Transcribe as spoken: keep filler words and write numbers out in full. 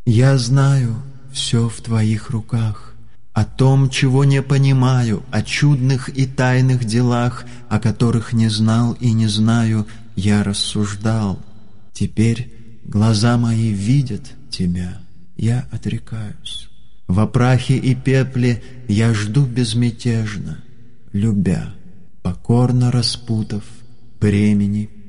Я знаю, все в Твоих руках. О том, чего не понимаю, о чудных и тайных делах, о которых не знал и не знаю, я рассуждал. Теперь глаза мои видят Тебя, я отрекаюсь. Во прахе и пепле я жду безмятежно, любя, покорно распутав бремени